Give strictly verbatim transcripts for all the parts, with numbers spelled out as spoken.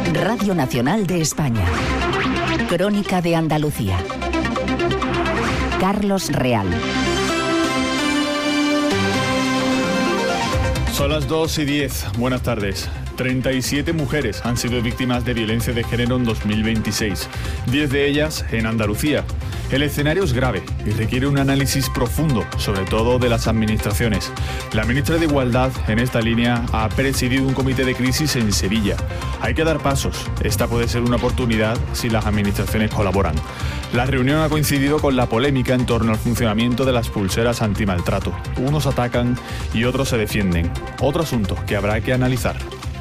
Radio Nacional de España. Crónica de Andalucía. Carlos Real. Son las dos y diez. Buenas tardes. treinta y siete mujeres han sido víctimas de violencia de género en dos mil veintiséis, diez de ellas en Andalucía. El escenario es grave y requiere un análisis profundo, sobre todo de las administraciones. La ministra de Igualdad, en esta línea, ha presidido un comité de crisis en Sevilla. Hay que dar pasos. Esta puede ser una oportunidad si las administraciones colaboran. La reunión ha coincidido con la polémica en torno al funcionamiento de las pulseras antimaltrato. Unos atacan y otros se defienden. Otro asunto que habrá que analizar.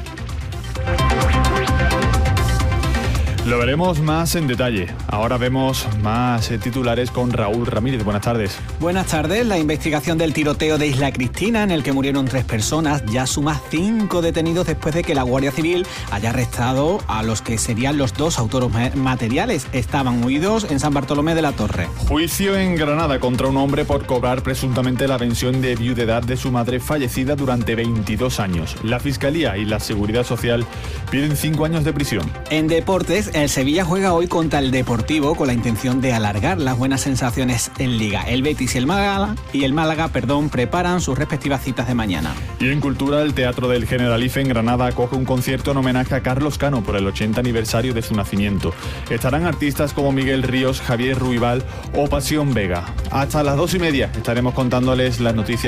Lo veremos más en detalle. Ahora vemos más eh, titulares con Raúl Ramírez. Buenas tardes. Buenas tardes. La investigación del tiroteo de Isla Cristina, en el que murieron tres personas, ya suma cinco detenidos después de que la Guardia Civil haya arrestado a los que serían los dos autores materiales. Estaban huidos en San Bartolomé de la Torre. Juicio en Granada contra un hombre por cobrar presuntamente la pensión de viudedad de su madre fallecida durante veintidós años. La Fiscalía y la Seguridad Social piden cinco años de prisión. En deportes, el Sevilla juega hoy contra el Deportivo con la intención de alargar las buenas sensaciones en Liga. El Betis y el Málaga, y el Málaga perdón, preparan sus respectivas citas de mañana. Y en cultura, el Teatro del Generalife en Granada acoge un concierto en homenaje a Carlos Cano por el ochenta aniversario de su nacimiento. Estarán artistas como Miguel Ríos, Javier Ruibal o Pasión Vega. Hasta las dos y media estaremos contándoles las noticias